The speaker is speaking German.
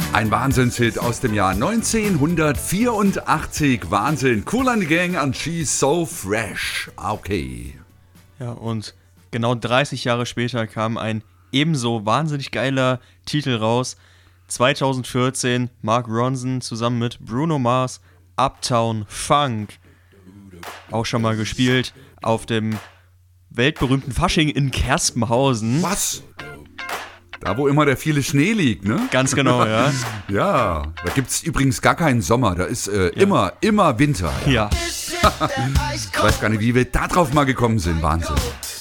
Ein Wahnsinnshit aus dem Jahr 1984. Wahnsinn. Kool and the Gang and She's So Fresh. Okay. Ja, und genau 30 Jahre später kam ein ebenso wahnsinnig geiler Titel raus. 2014 Mark Ronson zusammen mit Bruno Mars, Uptown Funk. Auch schon mal gespielt auf dem weltberühmten Fasching in Kerspenhausen. Was? Da, wo immer der viele Schnee liegt, ne? Ganz genau, ja. Ja, da gibt's übrigens gar keinen Sommer. Da ist immer Winter. Ja. Ich weiß gar nicht, wie wir da drauf mal gekommen sind. Wahnsinn.